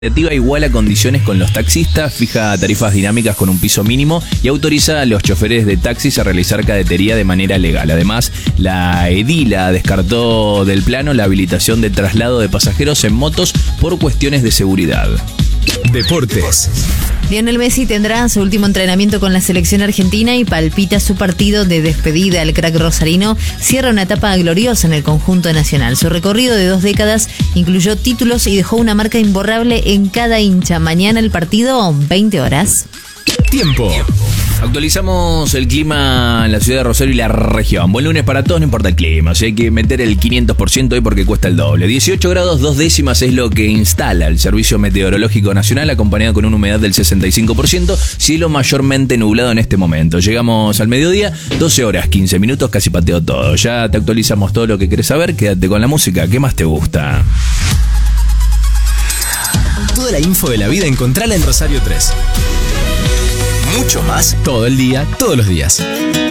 La iguala condiciones con los taxistas, fija tarifas dinámicas con un piso mínimo y autoriza a los choferes de taxis a realizar cadetería de manera legal. Además, la edila descartó del plano la habilitación de traslado de pasajeros en motos por cuestiones de seguridad. Deportes. Lionel Messi tendrá su último entrenamiento con la selección argentina y palpita su partido de despedida. El crack rosarino cierra una etapa gloriosa en el conjunto nacional. Su recorrido de 2 décadas incluyó títulos y dejó una marca imborrable en cada hincha. Mañana el partido, 20 horas. Tiempo. Actualizamos el clima en la ciudad de Rosario y la región. Buen lunes para todos, no importa el clima. O sea, hay que meter el 500% hoy porque cuesta el doble. 18 grados 2 décimas es lo que instala el Servicio Meteorológico Nacional, acompañado con una humedad del 65%. Cielo mayormente nublado en este momento. Llegamos al mediodía, 12 horas 15 minutos, casi pateo todo. Ya te actualizamos todo lo que querés saber. Quédate con la música. ¿Qué más te gusta? Toda la info de la vida encontrala en Rosario 3. Mucho más todo el día, todos los días.